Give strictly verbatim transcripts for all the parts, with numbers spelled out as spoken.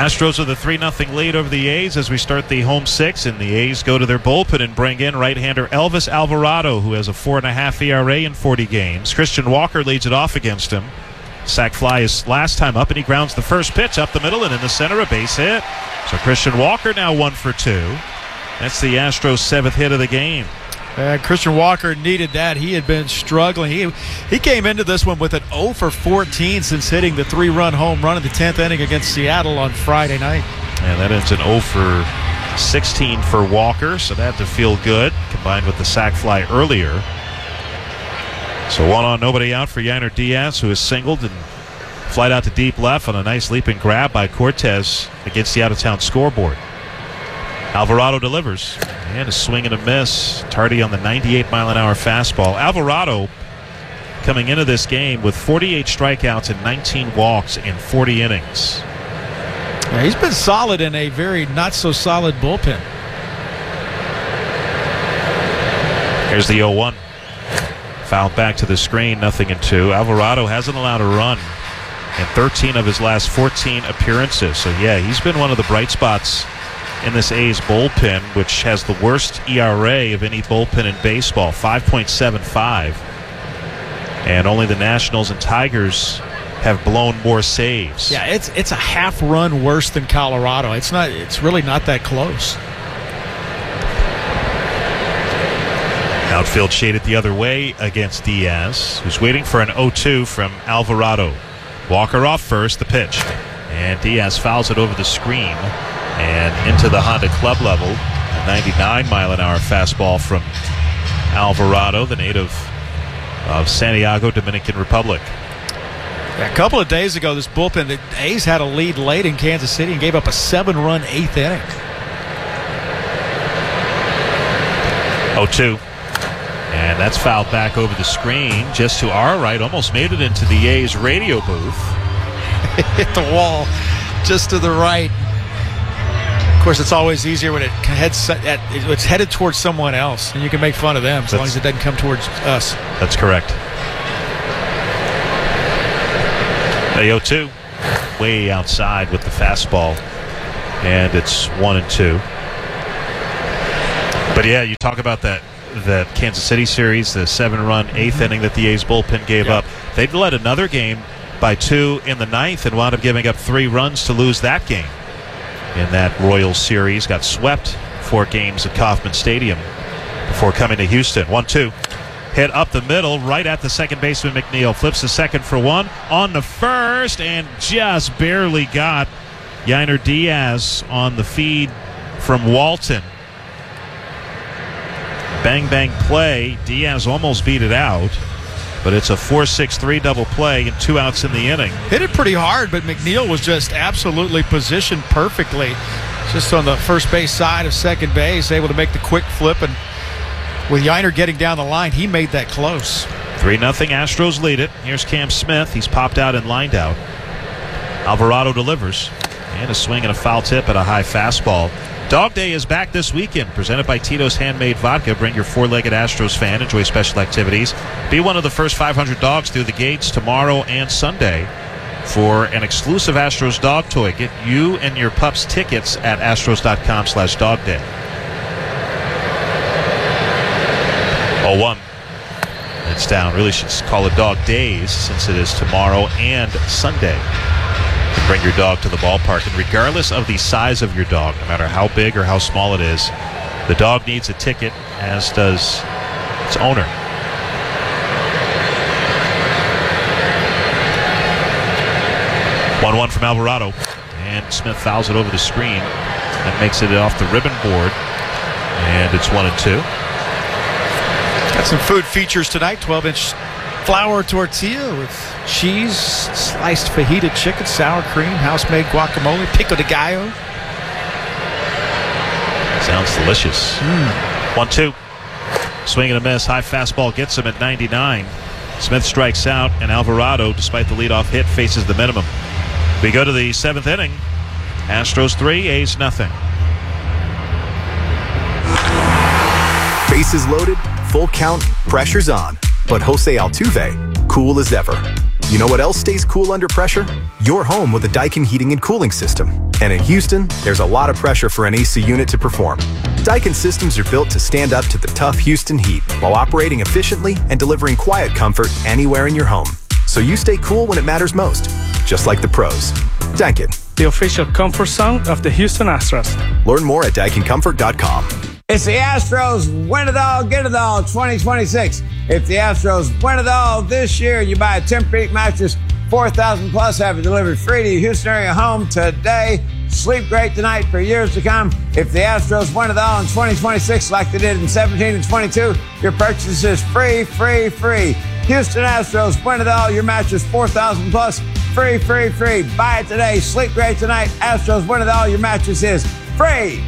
Astros with a three nothing lead over the A's as we start the home six, and the A's go to their bullpen and bring in right-hander Elvis Alvarado, who has a four point five E R A in forty games. Christian Walker leads it off against him. Sac fly is last time up, and he grounds the first pitch up the middle and in the center, a base hit. So Christian Walker now one for two. That's the Astros' seventh hit of the game. Uh, Christian Walker needed that. He had been struggling. He he came into this one with an oh for fourteen since hitting the three-run home run in the tenth inning against Seattle on Friday night. And that ends an oh for sixteen for Walker, so that had to feel good, combined with the sac fly earlier. So one on, nobody out for Yainer Diaz, who is singled and flied out to deep left on a nice leaping grab by Cortez against the out-of-town scoreboard. Alvarado delivers, and a swing and a miss. Tardy on the ninety-eight mile an hour fastball. Alvarado coming into this game with forty-eight strikeouts and nineteen walks in forty innings. Yeah, he's been solid in a very not-so-solid bullpen. Here's the oh one. Fouled back to the screen, nothing in two. Alvarado hasn't allowed a run in thirteen of his last fourteen appearances. So, yeah, he's been one of the bright spots in this A's bullpen, which has the worst E R A of any bullpen in baseball, five point seven five. And only the Nationals and Tigers have blown more saves. Yeah, it's it's a half run worse than Colorado. It's not. It's really not that close. Outfield shaded the other way against Diaz, who's waiting for an oh two from Alvarado. Walker off first, the pitch. And Diaz fouls it over the screen and into the Honda Club level. A ninety-nine mile an hour fastball from Alvarado, the native of Santiago, Dominican Republic. Yeah, a couple of days ago, this bullpen, the A's had a lead late in Kansas City and gave up a seven-run eighth inning. oh two. And that's fouled back over the screen, just to our right. Almost made it into the A's radio booth. Hit the wall just to the right. Of course, it's always easier when it heads at, it's headed towards someone else, and you can make fun of them as that's, long as it doesn't come towards us. That's correct. The oh two, way outside with the fastball, and it's one and two. But yeah, you talk about that that Kansas City series, the seven-run eighth inning that the A's bullpen gave yeah. up. They'd led another game by two in the ninth and wound up giving up three runs to lose that game. In that Royals series, got swept four games at Kauffman Stadium before coming to Houston. one two. Hit up the middle, right at the second baseman McNeil. Flips the second for one, on the first, and just barely got Yainer Diaz on the feed from Walton. Bang, bang play. Diaz almost beat it out, but it's a four six three double play and two outs in the inning. Hit it pretty hard, but McNeil was just absolutely positioned perfectly. Just on the first base side of second base, able to make the quick flip, and with Yainer getting down the line, he made that close. three nothing Astros lead it. Here's Cam Smith. He's popped out and lined out. Alvarado delivers. And a swing and a foul tip at a high fastball. Dog Day is back this weekend, presented by Tito's Handmade Vodka. Bring your four-legged Astros fan. Enjoy special activities. Be one of the first five hundred dogs through the gates tomorrow and Sunday for an exclusive Astros dog toy. Get you and your pups tickets at astros.com slash dog day. oh one. It's down. Really should call it Dog Days since it is tomorrow and Sunday. Bring your dog to the ballpark, and regardless of the size of your dog, no matter how big or how small it is, the dog needs a ticket, as does its owner. one one from Alvarado, and Smith fouls it over the screen and makes it off the ribbon board, and it's one and two. Got some food features tonight. twelve inch flour tortilla with cheese, sliced fajita chicken, sour cream, house-made guacamole, pico de gallo. Sounds delicious. Mm. one two. Swing and a miss. High fastball gets him at ninety-nine. Smith strikes out, and Alvarado, despite the leadoff hit, faces the minimum. We go to the seventh inning. Astros three, A's nothing. Bases loaded, full count, pressure's on. But Jose Altuve, cool as ever. You know what else stays cool under pressure? Your home with a Daikin heating and cooling system. And in Houston, there's a lot of pressure for an A C unit to perform. Daikin systems are built to stand up to the tough Houston heat while operating efficiently and delivering quiet comfort anywhere in your home. So you stay cool when it matters most, just like the pros. Daikin, the official comfort zone of the Houston Astros. Learn more at daikin comfort dot com. It's the Astros win it all, get it all twenty twenty-six. If the Astros win it all this year, you buy a Tempur-Pedic mattress, four thousand plus, have it delivered free to your Houston area home today. Sleep great tonight for years to come. If the Astros win it all in twenty twenty-six like they did in seventeen and twenty-two, your purchase is free, free, free. Houston Astros win it all, your mattress four thousand plus, free, free, free. Buy it today. Sleep great tonight. Astros win it all, your mattress is free.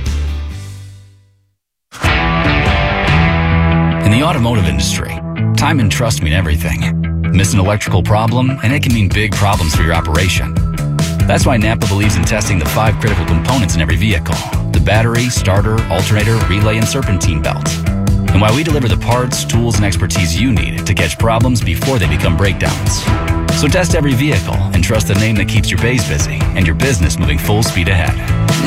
In the automotive industry, time and trust mean everything. Miss an electrical problem, and it can mean big problems for your operation. That's why Napa believes in testing the five critical components in every vehicle: the battery, starter, alternator, relay, and serpentine belt. And why we deliver the parts, tools, and expertise you need to catch problems before they become breakdowns. So test every vehicle and trust the name that keeps your bays busy and your business moving full speed ahead.